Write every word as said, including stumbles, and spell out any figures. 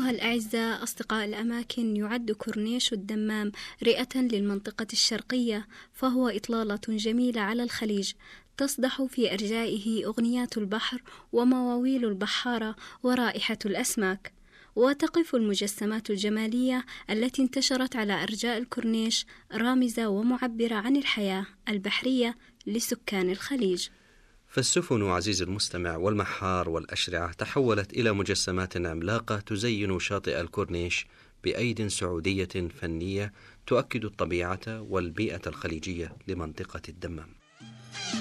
أيها الأعزاء أصدقاء الأماكن، يعد كورنيش الدمام رئة للمنطقة الشرقية، فهو إطلالة جميلة على الخليج تصدح في أرجائه أغنيات البحر ومواويل البحارة ورائحة الأسماك. وتقف المجسمات الجمالية التي انتشرت على أرجاء الكورنيش رامزة ومعبرة عن الحياة البحرية لسكان الخليج. فالسفن عزيزي المستمع والمحار والأشرعة تحولت إلى مجسمات عملاقة تزين شاطئ الكورنيش بأيد سعودية فنية تؤكد الطبيعة والبيئة الخليجية لمنطقة الدمام.